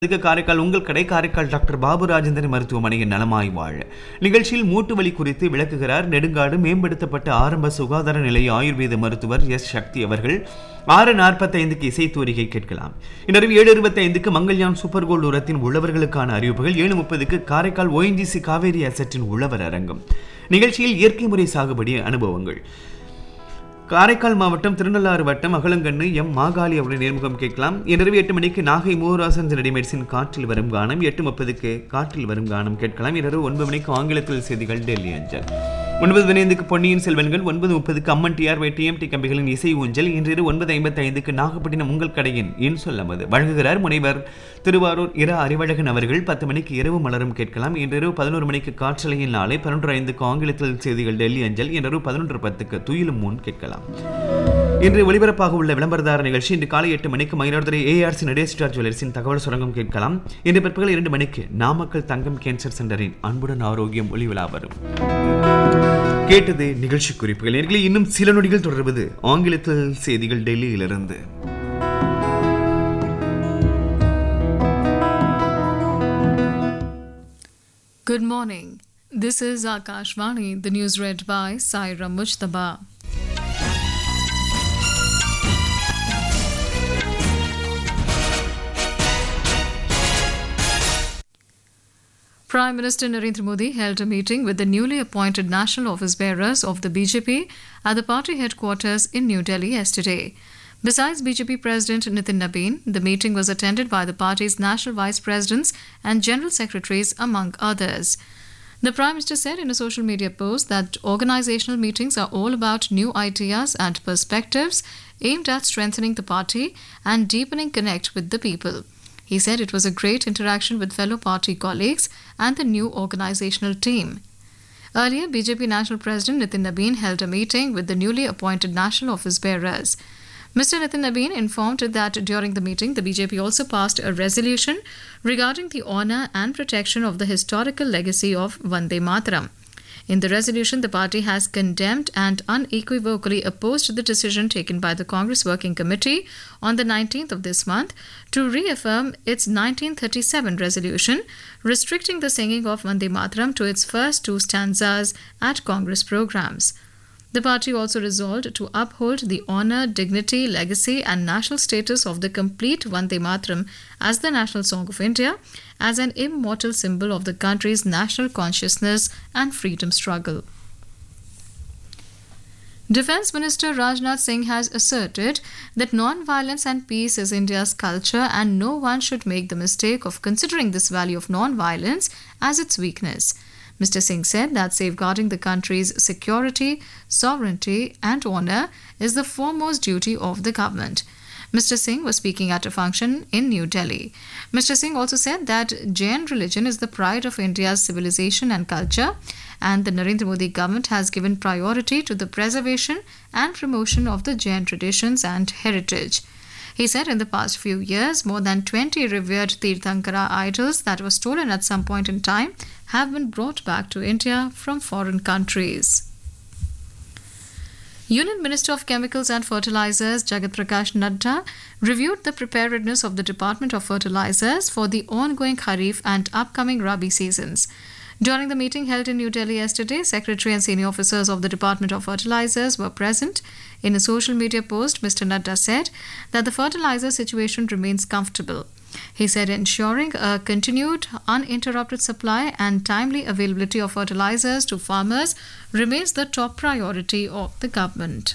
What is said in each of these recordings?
காரைக்கால் உங்கள் கடை காரைக்கால் டாக்டர் பாபு ராஜேந்திரன் மருத்துவமனையின் நலமாய் வாழ நிகழ்ச்சியில் மூட்டு வலி குறித்து விளக்குகிறார் நெடுங்காடு மேம்படுத்தப்பட்ட ஆரம்ப சுகாதார நிலைய ஆயுர்வேத மருத்துவர் எஸ் சக்தி அவர்கள். 6:45 இசைத்தூரிகை கேட்கலாம். இன்றிரவு 7:25 மங்கள்யான் சூப்பர் கோல்டு உரத்தின் உழவர்களுக்கான அறிவிப்புகள். 7:30 காரைக்கால் ONGC காவேரி அசட்டின் உழவர் அரங்கம். நிகழ்ச்சியில் இயற்கை முறை சாகுபடி அனுபவங்கள். காரைக்கால் மாவட்டம் திருநள்ளாறு வட்டம் அகலங்கண்ணு மாகாளி அவருடைய நேர்முகம் கேட்கலாம். இன்றிரவு 8 மணிக்கு நாகை மூராசன் ரெடிமேட்ஸின் காற்றில் வரும் கானம். 8:30 காற்றில் வரும் கானம் கேட்கலாம். இரவு 9 மணிக்கு ஆங்கிலத்தில் செய்திகள் டெல்லி அஞ்சல். 9:15 பொன்னியின் செல்வன்கள். 9:30 அம்மன் TRY கம்பிகளின் இசை ஊஞ்சல். இன்றிரவு 9:55 நாகப்பட்டினம் உங்கள் கடையின் இன்சொல்லமது வழங்குகிறார் முனைவர் திருவாரூர் இரா அறிவழகன் அவர்கள். 10 மணிக்கு இரவு மலரும் கேட்கலாம். இன்றிரவு 11 மணிக்கு காற்றலையின் நாளை. 11:05 ஆங்கிலத்தில் செய்திகள் டெல்லி அஞ்சல். இன்றிரவு 11:10 துயிலும் முன் கேட்கலாம். இன்று ஒளிபரப்பாக உள்ள விளம்பரதார நிகழ்ச்சி. இன்று காலை 8 மணிக்கு மயிலாடுதுறை ARC நடேஸ்டார் ஜுவல்லர்ஸின் தகவல் சுரங்கம் கேட்கலாம். இன்று பிற்பகல் 2 மணிக்கு நாமக்கல் தங்கம் கேன்சர் சென்டரின் அன்புடன் ஆரோக்கியம் ஒளிவிழா வரும். கேட்டது நிகழ்ச்சி குறிப்புகள். நேயர்களே, இன்னும் சில நொடிகள் தொடர்வது ஆங்கிலத்தில் செய்திகள் டெல்லியிலிருந்து. Good morning. This is Akashvani. The news read by Saira Mujtaba. Prime Minister Narendra Modi held a meeting with the newly appointed national office bearers of the BJP at the party headquarters in New Delhi yesterday. Besides BJP President Nitin Nabin, the meeting was attended by the party's national vice presidents and general secretaries, among others. The Prime Minister said in a social media post that organizational meetings are all about new ideas and perspectives aimed at strengthening the party and deepening connect with the people. He said it was a great interaction with fellow party colleagues and the new organizational team. Earlier, BJP National President Nitin Nabin held a meeting with the newly appointed national office bearers. Mr. Nitin Nabin informed that during the meeting, the BJP also passed a resolution regarding the honor and protection of the historical legacy of Vande Mataram. In the resolution, the party has condemned and unequivocally opposed the decision taken by the Congress Working Committee on the 19th of this month to reaffirm its 1937 resolution restricting the singing of Vande Mataram to its first 2 stanzas at Congress programs. The party also resolved to uphold the honor, dignity, legacy and national status of the complete Vande Mataram as the national song of India, as an immortal symbol of the country's national consciousness and freedom struggle. Defence Minister Rajnath Singh has asserted that non-violence and peace is India's culture and no one should make the mistake of considering this value of non-violence as its weakness. Mr. Singh said that safeguarding the country's security, sovereignty and honour is the foremost duty of the government. Mr. Singh was speaking at a function in New Delhi. Mr. Singh also said that Jain religion is the pride of India's civilization and culture, and the Narendra Modi government has given priority to the preservation and promotion of the Jain traditions and heritage. He said in the past few years, more than 20 revered Tirthankara idols that were stolen at some point in time have been brought back to India from foreign countries. Union Minister of Chemicals and Fertilizers Jagat Prakash Nadda reviewed the preparedness of the Department of Fertilizers for the ongoing Kharif and upcoming Rabi seasons. During the meeting held in New Delhi yesterday, Secretary and senior officers of the Department of Fertilizers were present. In a social media post, Mr. Nadda said that the fertilizer situation remains comfortable. He said ensuring a continued, uninterrupted supply and timely availability of fertilizers to farmers remains the top priority of the government.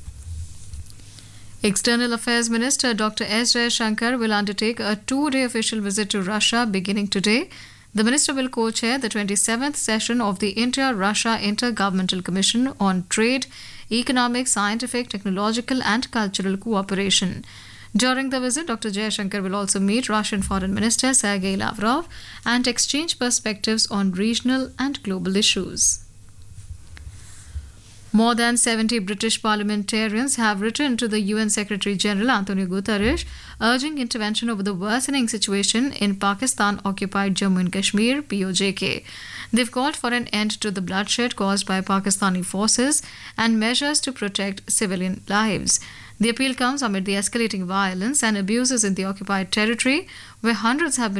External Affairs Minister Dr. S. Jaishankar will undertake a 2-day official visit to Russia beginning today. The minister will co-chair the 27th session of the India-Russia Intergovernmental Commission on Trade, Economic, Scientific, Technological and Cultural Cooperation. During the visit, Dr. Jaishankar will also meet Russian Foreign Minister Sergei Lavrov and exchange perspectives on regional and global issues. More than 70 British parliamentarians have written to the UN Secretary-General Antonio Guterres urging intervention over the worsening situation in Pakistan-occupied Jammu and Kashmir, POJK. They've called for an end to the bloodshed caused by Pakistani forces and measures to protect civilian lives. The appeal comes amid the escalating violence and abuses in the occupied territory, where hundreds have been